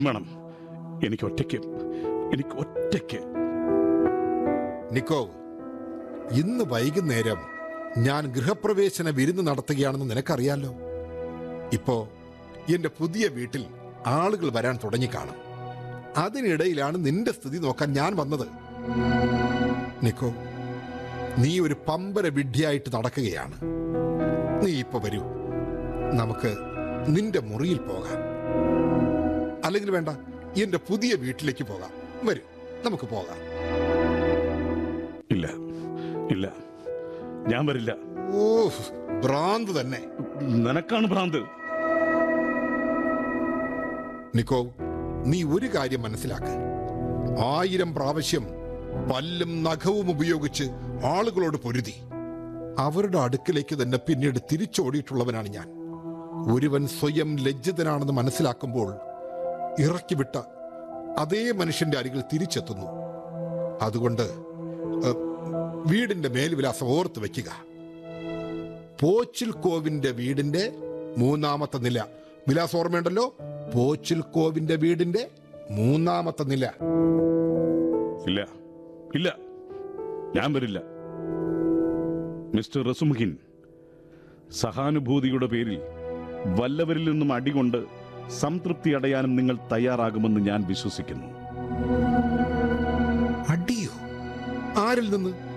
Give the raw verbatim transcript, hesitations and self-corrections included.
വേണം. എനിക്ക് ഒറ്റയ്ക്ക് എനിക്ക് ഒറ്റയ്ക്ക് നിക്കോ, ഇന്ന് വൈകുന്നേരം ഞാൻ ഗൃഹപ്രവേശന വിരുന്ന് നടത്തുകയാണെന്ന് നിനക്കറിയാലോ. ഇപ്പോ എന്റെ പുതിയ വീട്ടിൽ ആളുകൾ വരാൻ തുടങ്ങിക്കാണും. അതിനിടയിലാണ് നിന്റെ സ്ഥിതി നോക്കാൻ ഞാൻ വന്നത്. നിക്കോ, നീ ഒരു പമ്പര വിഡ്ഢിയായിട്ട് നടക്കുകയാണ്. നീ ഇപ്പൊ വരൂ, നമുക്ക് നിന്റെ മുറിയിൽ പോകാം. അല്ലെങ്കിൽ വേണ്ട, എന്റെ പുതിയ വീട്ടിലേക്ക് പോകാം. വരൂ, നമുക്ക് പോകാം. ഇല്ല ഇല്ല, ഞാൻ വരില്ല. ഓ, ഭ്രാന്ത് തന്നെ. നിനക്കാണ് ഭ്രാന്ത്. നിക്കോ, നീ ഒരു കാര്യം മനസ്സിലാക്ക്. ആയിരം പ്രാവശ്യം പല്ലും നഖവും ഉപയോഗിച്ച് ആളുകളോട് പൊരുതി അവരുടെ അടുക്കിലേക്ക് തന്നെ പിന്നീട് തിരിച്ചോടിയിട്ടുള്ളവനാണ് ഞാൻ. ഒരുവൻ സ്വയം ലജ്ജിതനാണെന്ന് മനസ്സിലാക്കുമ്പോൾ ഇറക്കിവിട്ട അതേ മനുഷ്യന്റെ അരികിൽ തിരിച്ചെത്തുന്നു. അതുകൊണ്ട് വീടിന്റെ മേൽവിലാസം ഓർത്ത് വെക്കുക. പോച്ചിൽക്കോവിന്റെ വീടിന്റെ മൂന്നാമത്തെ നില. വിലാസം ഓർമ്മയുണ്ടല്ലോ? പോച്ചിൽക്കോവിന്റെ വീടിന്റെ മൂന്നാമത്തെ നില. ഇല്ല ഇല്ല, ഞാൻ വരില്ല. മിസ്റ്റർ റസുംഖിൻ, സഹാനുഭൂതിയുടെ പേരിൽ വല്ലവരിൽ നിന്നും അടികൊണ്ട് സംതൃപ്തി അടയാനും നിങ്ങൾ തയ്യാറാകുമെന്ന് ഞാൻ വിശ്വസിക്കുന്നു. അടിയോ? ആരിൽ നിന്ന്?